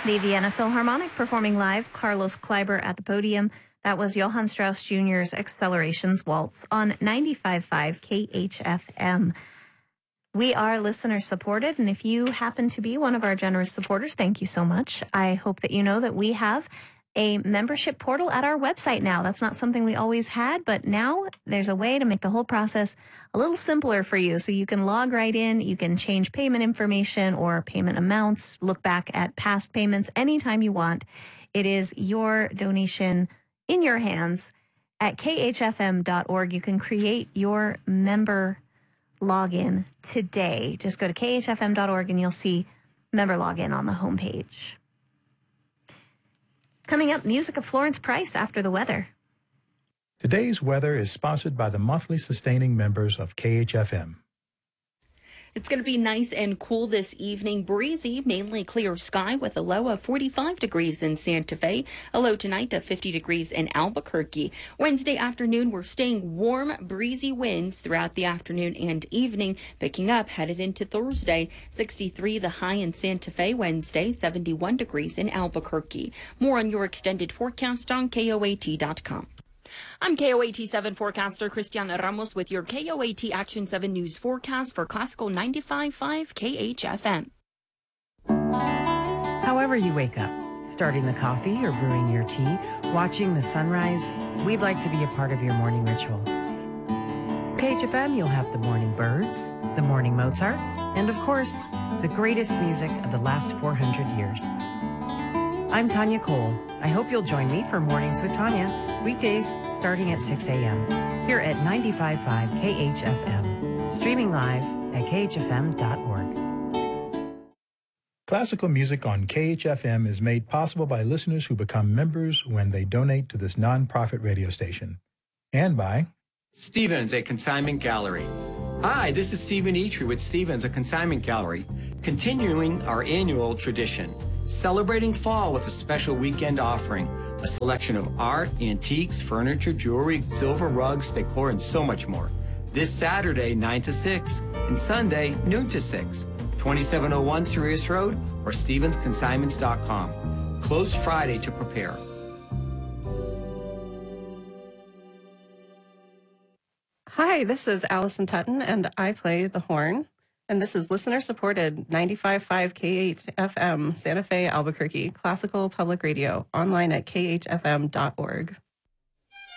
The Vienna Philharmonic performing live, Carlos Kleiber at the podium. That was Johann Strauss Jr.'s Accelerations Waltz on 95.5 KHFM. We are listener supported, and if you happen to be one of our generous supporters, thank you so much. I hope that you know that we have a membership portal at our website now. That's not something we always had, but now there's a way to make the whole process a little simpler for you. So you can log right in, you can change payment information or payment amounts, look back at past payments anytime you want. It is your donation in your hands at khfm.org. You can create your member login today. Just go to khfm.org and you'll see member login on the homepage. Coming up, music of Florence Price after the weather. Today's weather is sponsored by the monthly sustaining members of KHFM. It's going to be nice and cool this evening. Breezy, mainly clear sky with a low of 45 degrees in Santa Fe. A low tonight of 50 degrees in Albuquerque. Wednesday afternoon, we're staying warm, breezy winds throughout the afternoon and evening, picking up headed into Thursday. 63 the high in Santa Fe Wednesday, 71 degrees in Albuquerque. More on your extended forecast on KOAT.com. I'm KOAT 7 forecaster Christiana Ramos with your KOAT Action 7 News forecast for Classical 95.5 KHFM. However you wake up, starting the coffee or brewing your tea, watching the sunrise, we'd like to be a part of your morning ritual. KHFM, you'll have the morning birds, the morning Mozart, and of course, the greatest music of the last 400 years. I'm Tanya Cole. I hope you'll join me for Mornings with Tanya, weekdays starting at 6 a.m. here at 95.5 KHFM, streaming live at khfm.org. Classical music on KHFM is made possible by listeners who become members when they donate to this nonprofit radio station. And by Stevens, a consignment gallery. Hi, this is Stephen Eitry with Stevens, a consignment gallery, continuing our annual tradition. Celebrating fall with a special weekend offering, a selection of art, antiques, furniture, jewelry, silver rugs, decor, and so much more. This Saturday, 9 to 6, and Sunday, noon to 6, 2701 Sirius Road or StevensConsignments.com. Closed Friday to prepare. Hi, this is Allison Tutton, and I play the horn. And this is listener-supported 95.5 KHFM, Santa Fe, Albuquerque, classical public radio, online at khfm.org.